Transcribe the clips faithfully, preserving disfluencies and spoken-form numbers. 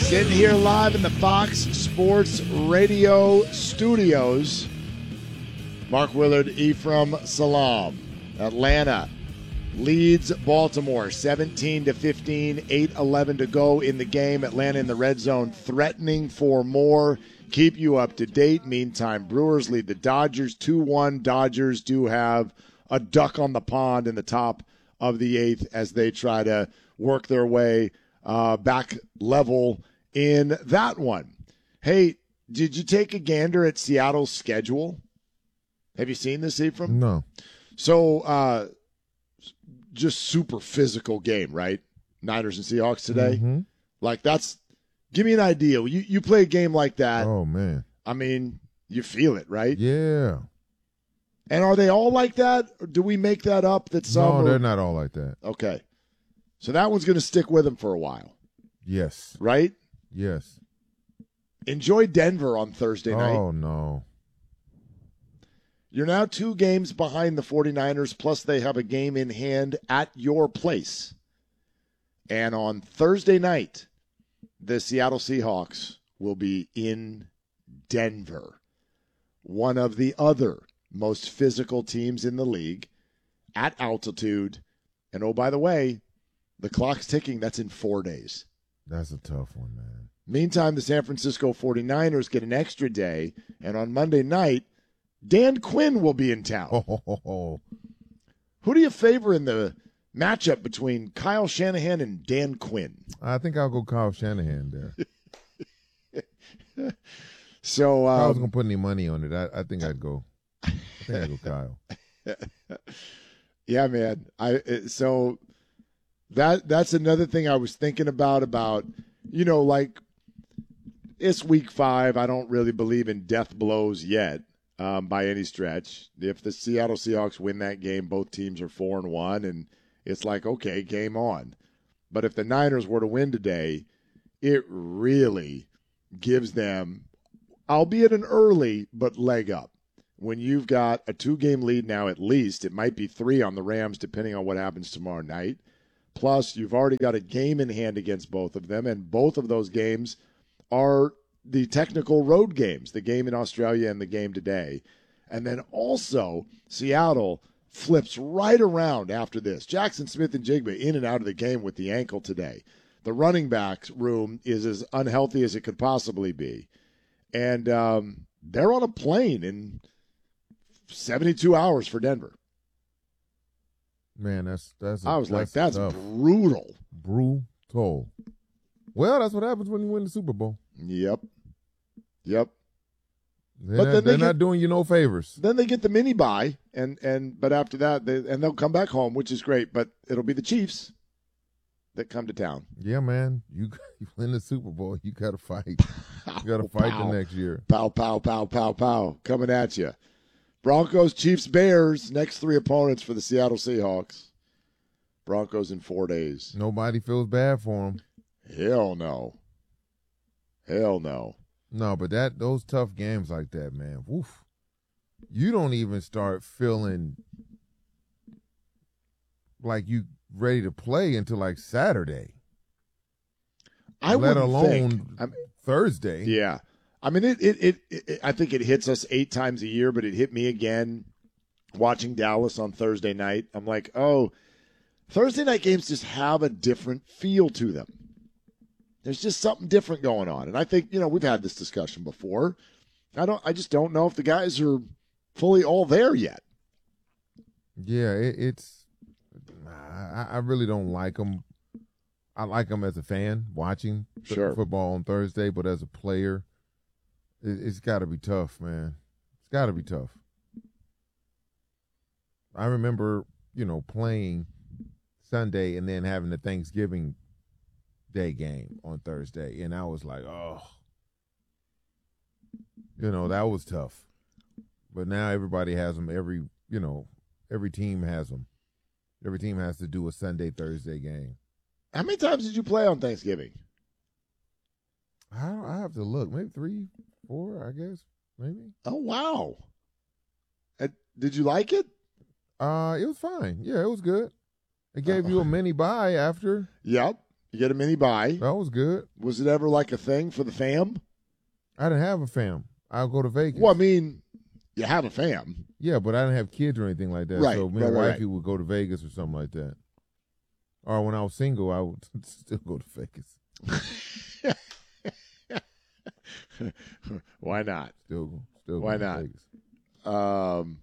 Sitting here live in the Fox Sports Radio studios. Mark Willard, Ephraim Salam. Atlanta leads Baltimore seventeen to fifteen, eight eleven to go in the game. Atlanta in the red zone threatening for more. Keep you up to date. Meantime, Brewers lead the Dodgers two one. Dodgers do have a duck on the pond in the top of the eighth as they try to work their way uh, back level in that one. Hey, did you take a gander at Seattle's schedule? Have you seen this, Ephraim? No. So, uh, just super physical game, right? Niners and Seahawks today. Mm-hmm. Like, that's – give me an idea. You you play a game like that. Oh, man. I mean, you feel it, right? Yeah. And are they all like that? Or do we make that up that some No, are... they're not all like that. Okay. So that one's going to stick with them for a while. Yes. Right? Yes. Enjoy Denver on Thursday night. Oh, no. You're now two games behind the 49ers, plus they have a game in hand at your place. And on Thursday night, the Seattle Seahawks will be in Denver, one of the other most physical teams in the league, at altitude. And oh, by the way, the clock's ticking. That's in four days. That's a tough one, man. Meantime, the San Francisco 49ers get an extra day, and on Monday night, Dan Quinn will be in town. Oh, oh, oh, oh. Who do you favor in the matchup between Kyle Shanahan and Dan Quinn? I think I'll go Kyle Shanahan there. So um, I was going to put any money on it. I, I think I'd go. I think I'd go Kyle. Yeah, man. I so that that's another thing I was thinking about. About you know, like it's week five. I don't really believe in death blows yet. Um, by any stretch. If the Seattle Seahawks win that game, both teams are four and one, and it's like, okay, game on. But if the Niners were to win today, it really gives them, albeit an early, but leg up. When you've got a two-game lead now at least, it might be three on the Rams depending on what happens tomorrow night. Plus, you've already got a game in hand against both of them, and both of those games are the technical road games, the game in Australia and the game today. And then also Seattle flips right around after this. Jackson Smith and Jigba in and out of the game with the ankle today. The running back room is as unhealthy as it could possibly be. And um, they're on a plane in seventy-two hours for Denver. Man, that's that's. I was that's like, that's tough. brutal. Brutal. Well, that's what happens when you win the Super Bowl. Yep. Yep. They're, But not, then they they're get- not doing you no favors. Then they get the mini bye, and, and but after that, they, and they'll come back home, which is great. But it'll be the Chiefs that come to town. Yeah, man. You, you win the Super Bowl, you got to fight. You got to fight Pow. the next year. Pow, pow, pow, pow, pow, coming at you. Broncos, Chiefs, Bears. Next three opponents for the Seattle Seahawks. Broncos in four days. Nobody feels bad for them. Hell no. Hell no. No, but that those tough games like that, man. Woof. You don't even start feeling like you ready to play until like Saturday. I let wouldn't alone think. I'm- Thursday. Yeah. I mean, it, it, it, it, I think it hits us eight times a year, but it hit me again watching Dallas on Thursday night. I'm like, oh, Thursday night games just have a different feel to them. There's just something different going on. And I think, you know, we've had this discussion before. I don't, I just don't know if the guys are fully all there yet. Yeah, it, it's. I, I really don't like them. I like them as a fan watching f- Sure. football on Thursday, but as a player, it, it's got to be tough, man. It's got to be tough. I remember, you know, playing Sunday and then having the Thanksgiving Day game on Thursday, and I was like, oh, you know, that was tough. But now everybody has them. Every, you know, every team has them. Every team has to do a Sunday, Thursday game. How many times did you play on Thanksgiving? I, I have to look. Maybe three, four, I guess. Maybe. Oh, wow. Uh, did you like it? Uh, it was fine. Yeah, it was good. It gave you a mini bye after. Yep. You get a mini bye. That was good. Was it ever like a thing for the fam? I didn't have a fam. I'll go to Vegas. Well, I mean, you have a fam. Yeah, but I didn't have kids or anything like that. Right, So me right, and right, wifey right. would go to Vegas or something like that. Or when I was single, I would still go to Vegas. Why not? Still, still Why go to not? Vegas. Um,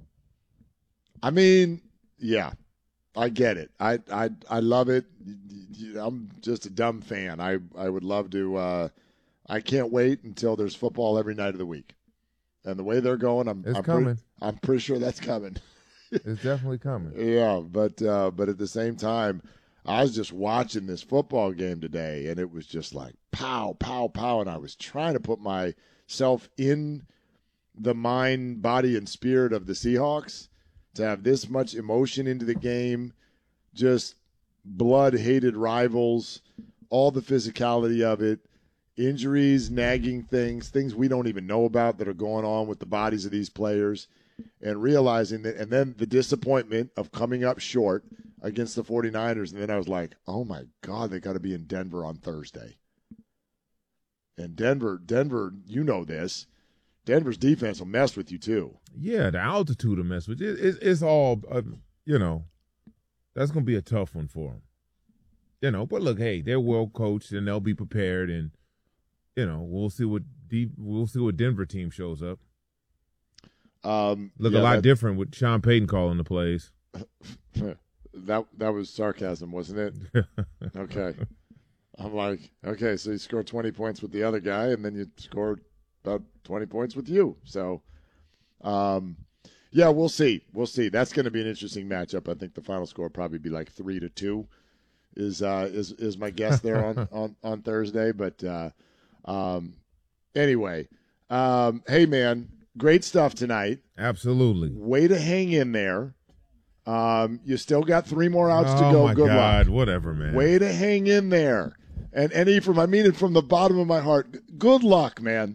I mean, yeah, I get it. I I I love it. I'm just a dumb fan. I I would love to. Uh, I can't wait until there's football every night of the week, and the way they're going, I'm It's I'm coming. Pretty, I'm pretty sure that's coming. It's definitely coming. Yeah, but uh, but at the same time, I was just watching this football game today, and it was just like pow, pow, pow, and I was trying to put myself in the mind, body, and spirit of the Seahawks to have this much emotion into the game, just blood-hated rivals, all the physicality of it, injuries, nagging things, things we don't even know about that are going on with the bodies of these players, and realizing that, and then the disappointment of coming up short against the 49ers, and then I was like, oh my God, they got to be in Denver on Thursday. And Denver, Denver, you know this, Denver's defense will mess with you too. Yeah, the altitude will mess with you. It, it, it's all, uh, you know, that's going to be a tough one for them. You know, but look, hey, they're well coached and they'll be prepared, and you know, we'll see what deep, we'll see what Denver team shows up. Um, Look yeah, a lot that, different with Sean Payton calling the plays. that that was sarcasm, wasn't it? Okay. I'm like, okay, so you scored twenty points with the other guy, and then you scored about twenty points with you. So, um, yeah, we'll see. We'll see. That's going to be an interesting matchup. I think the final score will probably be like three to two. Is uh, is is my guess there on, on, on Thursday? But uh, um, anyway, um, hey man, great stuff tonight. Absolutely. Way to hang in there. Um, you still got three more outs oh to go. My Good God, luck. whatever, man. Way to hang in there. And and Ephraim, I mean it from the bottom of my heart. Good luck, man.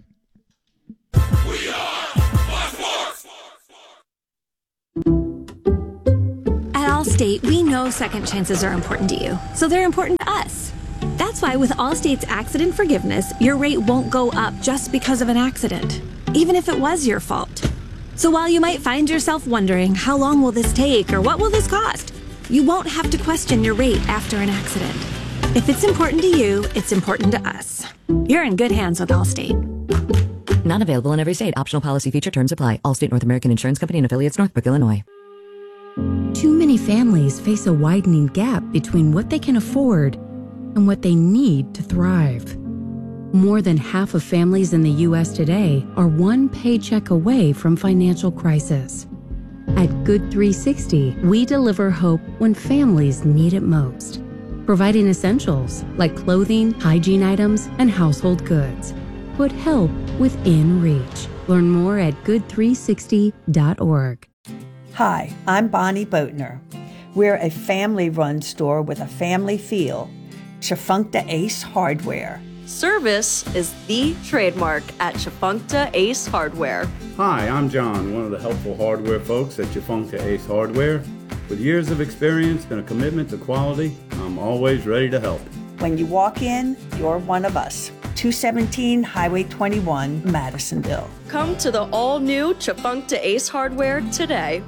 We are Sports. At Allstate, we know second chances are important to you, so they're important to us. That's why with Allstate's accident forgiveness, your rate won't go up just because of an accident, even if it was your fault. So while you might find yourself wondering, how long will this take or what will this cost? You won't have to question your rate after an accident. If it's important to you, it's important to us. You're in good hands with Allstate. Not available in every state. Optional policy feature terms apply. Allstate North American Insurance Company and affiliates, Northbrook, Illinois. Too many families face a widening gap between what they can afford and what they need to thrive. More than half of families in the U S today are one paycheck away from financial crisis. At Good three sixty, we deliver hope when families need it most, providing essentials like clothing, hygiene items, and household goods. Put help within reach. Learn more at good three sixty dot org. Hi, I'm Bonnie Boatner. We're a family-run store with a family feel. Chafuncta Ace Hardware. Service is the trademark at Chafuncta Ace Hardware. Hi, I'm John, one of the helpful hardware folks at Chafuncta Ace Hardware. With years of experience and a commitment to quality, I'm always ready to help. When you walk in, you're one of us. two seventeen Highway twenty-one, Madisonville. Come to the all-new Chafuncta Ace Hardware today.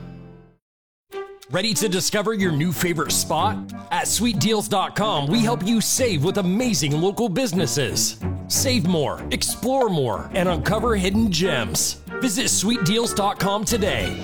Ready to discover your new favorite spot? At sweet deals dot com, we help you save with amazing local businesses. Save more, explore more, and uncover hidden gems. Visit sweet deals dot com today.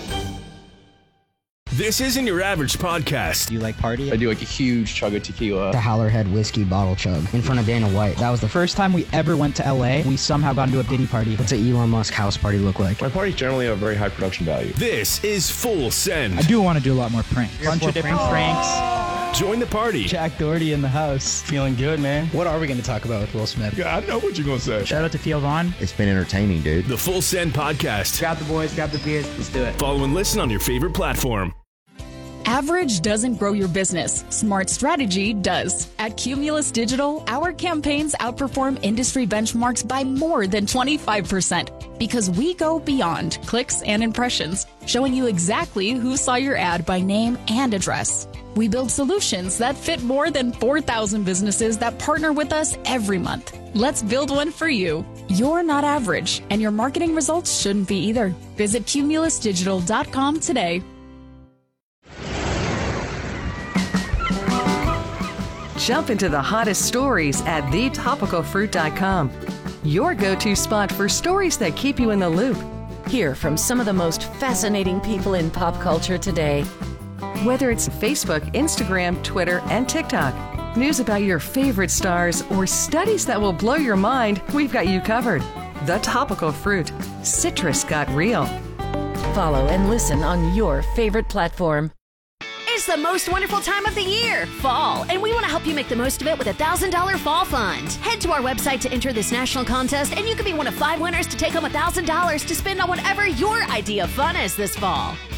This isn't your average podcast. Do you like party? I do like a huge chug of tequila. The Howlerhead whiskey bottle chug in front of Dana White. That was the first time we ever went to L A. We somehow got into a Diddy party. What's an Elon Musk house party look like? My parties generally have very high production value. This is Full Send. I do want to do a lot more pranks. A bunch of different pranks. pranks. Join the party. Jack Doherty in the house. Feeling good, man. What are we going to talk about with Will Smith? Yeah, I know what you're going to say. Shout out to Theo Vaughn. It's been entertaining, dude. The Full Send podcast. Grab the boys, grab the beers. Let's do it. Follow and listen on your favorite platform. Average doesn't grow your business. Smart strategy does. At Cumulus Digital, our campaigns outperform industry benchmarks by more than twenty-five percent because we go beyond clicks and impressions, showing you exactly who saw your ad by name and address. We build solutions that fit more than four thousand businesses that partner with us every month. Let's build one for you. You're not average, and your marketing results shouldn't be either. Visit cumulus digital dot com today. Jump into the hottest stories at the topical fruit dot com. Your go-to spot for stories that keep you in the loop. Hear from some of the most fascinating people in pop culture today. Whether it's Facebook, Instagram, Twitter, and TikTok, news about your favorite stars, or studies that will blow your mind, we've got you covered. The Topical Fruit. Citrus got real. Follow and listen on your favorite platform. It's the most wonderful time of the year, fall, and we want to help you make the most of it with a one thousand dollars Fall Fund. Head to our website to enter this national contest, and you could be one of five winners to take home one thousand dollars to spend on whatever your idea of fun is this fall.